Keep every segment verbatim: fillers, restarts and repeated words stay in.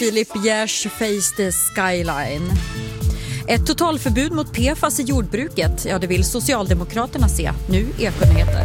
Filip Gers Face the Skyline. Ett totalförbud mot P F A S i jordbruket, ja det vill Socialdemokraterna se. Nu Ekonyheter.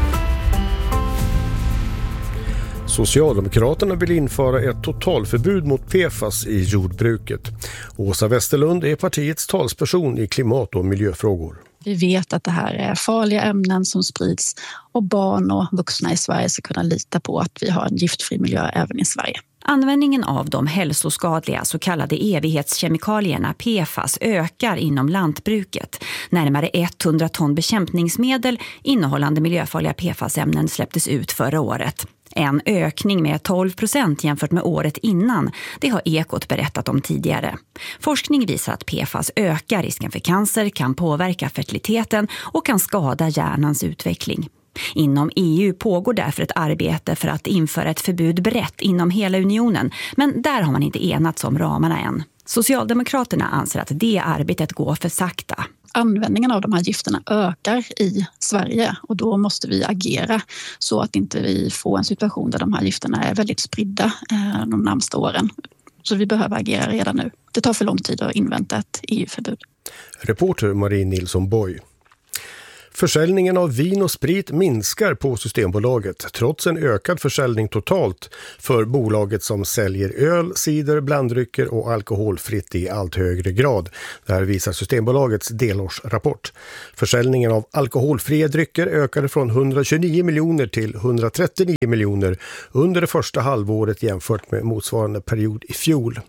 Socialdemokraterna vill införa ett totalförbud mot P F A S i jordbruket. Åsa Westerlund är partiets talsperson i klimat- och miljöfrågor. Vi vet att det här är farliga ämnen som sprids och barn och vuxna i Sverige ska kunna lita på att vi har en giftfri miljö även i Sverige. Användningen av de hälsoskadliga så kallade evighetskemikalierna P F A S ökar inom lantbruket. Närmare hundra ton bekämpningsmedel innehållande miljöfarliga P F A S-ämnen släpptes ut förra året. En ökning med tolv procent jämfört med året innan, det har Ekot berättat om tidigare. Forskning visar att P F A S ökar risken för cancer, kan påverka fertiliteten och kan skada hjärnans utveckling. Inom E U pågår därför ett arbete för att införa ett förbud brett inom hela unionen, men där har man inte enats om ramarna än. Socialdemokraterna anser att det arbetet går för sakta. Användningen av de här gifterna ökar i Sverige och då måste vi agera så att inte vi får en situation där de här gifterna är väldigt spridda de närmaste åren. Så vi behöver agera redan nu. Det tar för lång tid att invänta ett E U-förbud. Reporter Marie Nilsson Boy. Försäljningen av vin och sprit minskar på Systembolaget trots en ökad försäljning totalt för bolaget som säljer öl, cider, blanddrycker och alkoholfritt i allt högre grad. Det här visar Systembolagets delårsrapport. Försäljningen av alkoholfria drycker ökade från hundratjugonio miljoner till hundratrettionio miljoner under det första halvåret jämfört med motsvarande period i fjol.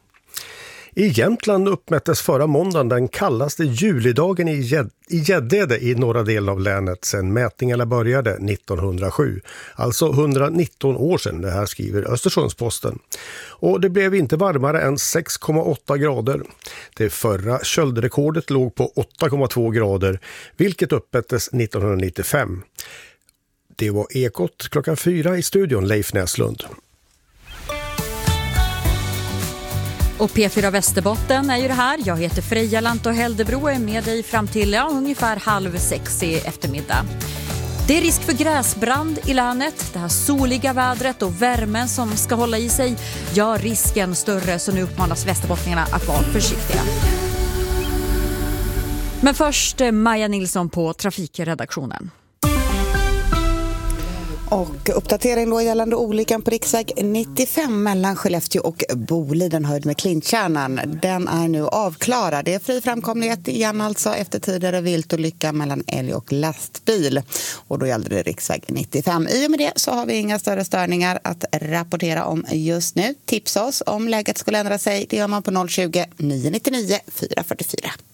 I Jämtland uppmättes förra måndagen den kallaste julidagen i Gäddede i norra delen av länet sedan mätningarna började nittonhundrasju. Alltså hundranitton år sedan, det här skriver Östersundsposten. Och det blev inte varmare än sex komma åtta grader. Det förra köldrekordet låg på åtta komma två grader, vilket uppmättes nittonhundranittiofem. Det var Ekot klockan fyra i studion, Leif Näslund. Och P fyra Västerbotten är ju det här. Jag heter Freja Lanto Heldebro och är med dig fram till ja, ungefär halv sex i eftermiddag. Det är risk för gräsbrand i länet. Det här soliga vädret och värmen som ska hålla i sig gör risken större, så nu uppmanas västerbottningarna att vara försiktiga. Men först Maja Nilsson på trafikredaktionen. Och uppdatering då gällande olyckan på riksväg nittiofem mellan Skellefteå och Boliden höjd med Klintkärnan. Den är nu avklarad. Det är fri framkomlighet igen alltså efter tidigare viltolycka mellan älg och lastbil. Och då gällde det riksväg nittiofem. I och med det så har vi inga större störningar att rapportera om just nu. Tipsa oss om läget skulle ändra sig. Det gör man på noll tjugo, nio nio nio, fyra fyra fyra.